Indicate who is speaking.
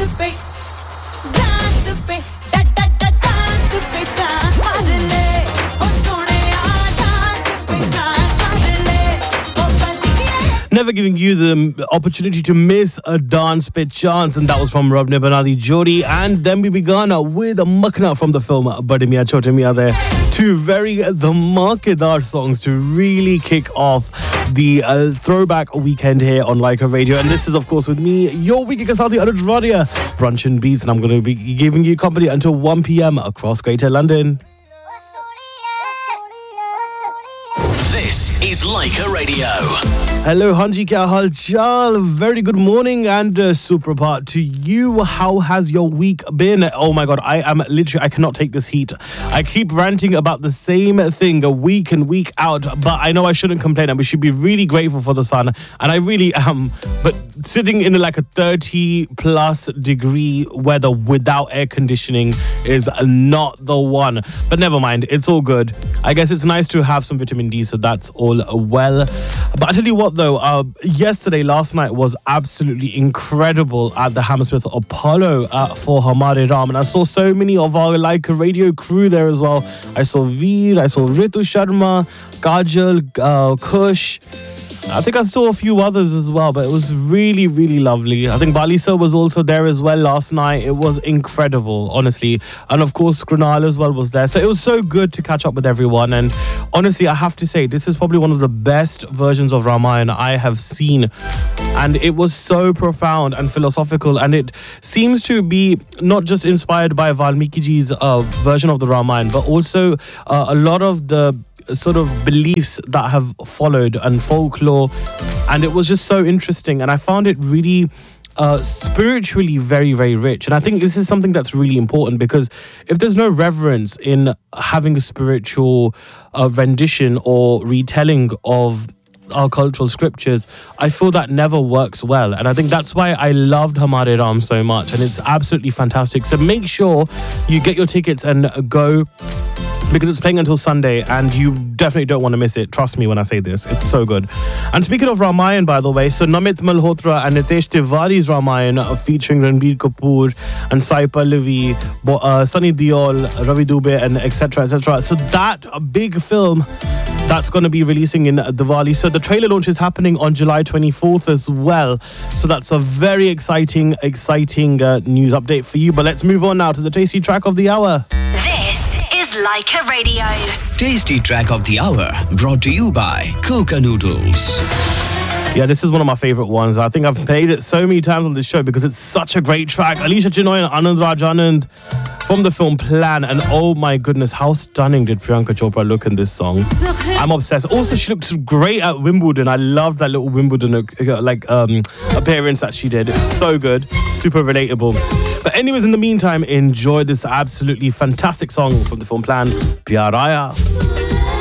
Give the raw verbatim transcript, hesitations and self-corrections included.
Speaker 1: Never giving you the opportunity to miss a dance bit chance, and that was from Rab ne Bana Di Jodi. And then we began with a Makna from the film Bade Miyan Chote Miyan there. Two very dhamakedar songs to really kick off the uh, throwback weekend here on Leica Radio. And this is, of course, with me, your weekend Kasadi Anuj Radia, Brunch and Beats, and I'm going to be giving you company until one p.m. across Greater London.
Speaker 2: This is Leica Radio.
Speaker 1: Hello, Hanji, kya hal chal? Very good morning and uh, suprapat to you. How has your week been? Oh my God, I am literally, I cannot take this heat. I keep ranting about the same thing a week and week out, but I know I shouldn't complain and we should be really grateful for the sun. And I really am, but sitting in like a thirty plus degree weather without air conditioning is not the one. But never mind, it's all good. I guess it's nice to have some vitamin D, so that's all well. But I tell you what though, uh, yesterday, last night was absolutely incredible at the Hammersmith Apollo uh, for Hamare Ram. And I saw so many of our Leica Radio crew there as well. I saw Veer, I saw Ritu Sharma, Kajal, uh, Kush. I think I saw a few others as well, but it was really, really lovely. I think Balisa was also there as well last night. It was incredible, honestly. And of course, Krunal as well was there. So it was so good to catch up with everyone. And honestly, I have to say, this is probably one of the best versions of Ramayana I have seen. And it was so profound and philosophical. And it seems to be not just inspired by Valmikiji's uh, version of the Ramayana, but also uh, a lot of the sort of beliefs that have followed and folklore, and it was just so interesting, and I found it really uh, spiritually very, very rich. And I think this is something that's really important, because if there's no reverence in having a spiritual uh, rendition or retelling of our cultural scriptures, I feel that never works well. And I think that's why I loved Hamare Ram so much, and it's absolutely fantastic. So make sure you get your tickets and go, because it's playing until Sunday and you definitely don't want to miss it. Trust me when I say this. It's so good. And speaking of Ramayan, by the way, so Namit Malhotra and Nitesh Tiwari's Ramayan uh, featuring Ranbir Kapoor and Sai Pallavi, uh, Sunny Deol, Ravi Dubey, and et cetera, et cetera. So that uh, big film, that's going to be releasing in Diwali. So the trailer launch is happening on July twenty-fourth as well. So that's a very exciting, exciting uh, news update for you. But let's move on now to the tasty track of the hour.
Speaker 3: This is Leica Radio.
Speaker 2: Tasty track of the hour brought to you by Coca Noodles.
Speaker 1: Yeah, this is one of my favorite ones. I think I've played it so many times on this show because it's such a great track. Alicia Chinoy and Anand Raj Anand from the film Plan. And oh my goodness, how stunning did Priyanka Chopra look in this song. I'm obsessed. Also, she looks great at Wimbledon. I love that little Wimbledon like um, appearance that she did. It was so good. Super relatable. But anyways, in the meantime, enjoy this absolutely fantastic song from the film Plan, Pyar Aaya.